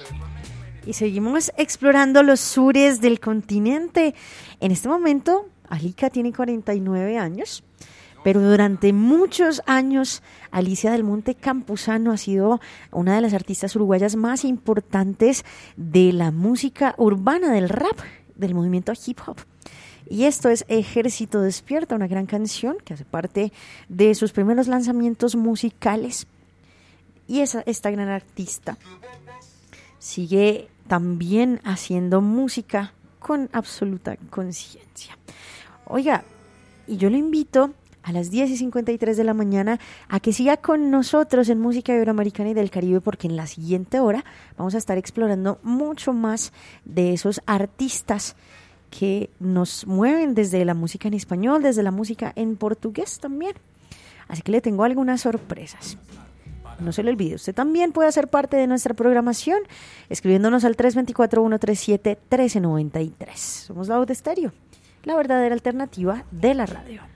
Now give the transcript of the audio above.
Y seguimos explorando los sures del continente. En este momento, Alica tiene 49 años, pero durante muchos años, Alicia del Monte Campuzano ha sido una de las artistas uruguayas más importantes de la música urbana, del rap, del movimiento hip hop. Y esto es Ejército Despierta, una gran canción que hace parte de sus primeros lanzamientos musicales. Y esta gran artista sigue también haciendo música con absoluta conciencia. Oiga, y yo lo invito a las 10:53 de la mañana a que siga con nosotros en Música Iberoamericana y del Caribe, porque en la siguiente hora vamos a estar explorando mucho más de esos artistas que nos mueven desde la música en español, desde la música en portugués también. Así que le tengo algunas sorpresas. No se le olvide, usted también puede hacer parte de nuestra programación escribiéndonos al 324-137-1393. Somos La Voz de Estéreo, la verdadera alternativa de la radio.